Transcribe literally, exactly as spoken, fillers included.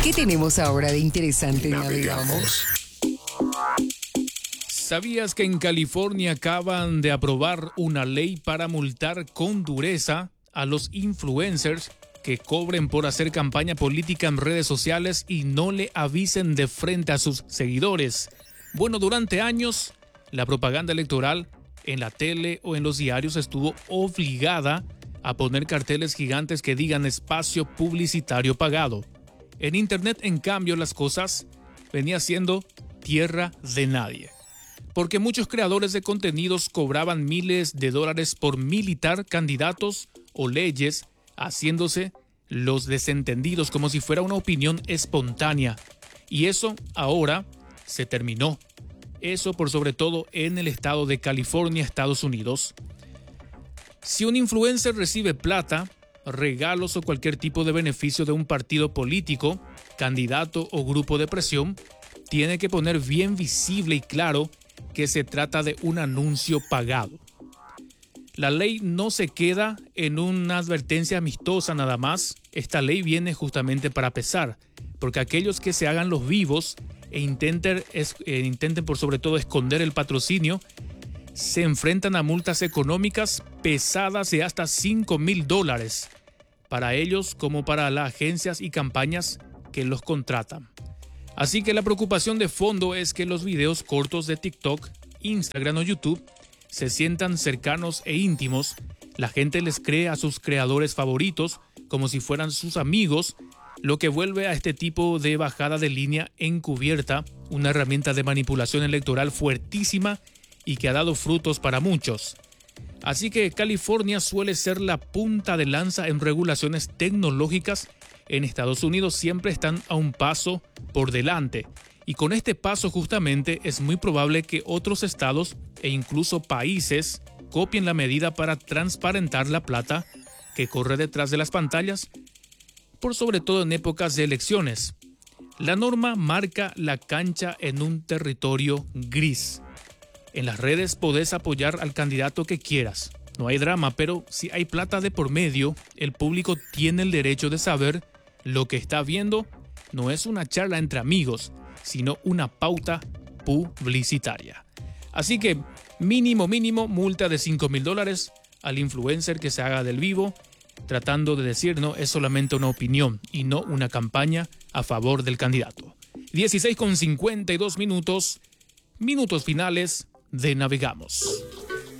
¿Qué tenemos ahora de interesante? Navegamos. ¿Sabías que en California acaban de aprobar una ley para multar con dureza a los influencers que cobren por hacer campaña política en redes sociales y no le avisen de frente a sus seguidores? Bueno, durante años, la propaganda electoral en la tele o en los diarios estuvo obligada a poner carteles gigantes que digan espacio publicitario pagado. En Internet, en cambio, las cosas venía siendo tierra de nadie, porque muchos creadores de contenidos cobraban miles de dólares por militar candidatos o leyes, haciéndose los desentendidos como si fuera una opinión espontánea. Y eso ahora se terminó. Eso por sobre todo en el estado de California, Estados Unidos. Si un influencer recibe plata, regalos o cualquier tipo de beneficio de un partido político, candidato o grupo de presión, tiene que poner bien visible y claro que se trata de un anuncio pagado. La ley no se queda en una advertencia amistosa nada más. Esta ley viene justamente para pesar, porque aquellos que se hagan los vivos e intenten, es, eh, intenten por sobre todo esconder el patrocinio, se enfrentan a multas económicas pesadas de hasta cinco mil dólares para ellos como para las agencias y campañas que los contratan. Así que la preocupación de fondo es que los videos cortos de TikTok, Instagram o YouTube se sientan cercanos e íntimos. La gente les cree a sus creadores favoritos como si fueran sus amigos, lo que vuelve a este tipo de bajada de línea encubierta una herramienta de manipulación electoral fuertísima y que ha dado frutos para muchos. Así que California suele ser la punta de lanza en regulaciones tecnológicas. En Estados Unidos siempre están a un paso por delante. Y con este paso justamente es muy probable que otros estados e incluso países copien la medida para transparentar la plata que corre detrás de las pantallas, por sobre todo en épocas de elecciones. La norma marca la cancha en un territorio gris. En las redes podés apoyar al candidato que quieras. No hay drama, pero si hay plata de por medio, el público tiene el derecho de saber lo que está viendo. No es una charla entre amigos, sino una pauta publicitaria. Así que mínimo, mínimo, multa de cinco mil dólares al influencer que se haga del vivo, tratando de decir no, es solamente una opinión y no una campaña a favor del candidato. dieciséis con cincuenta y dos minutos, minutos finales de Navegamos.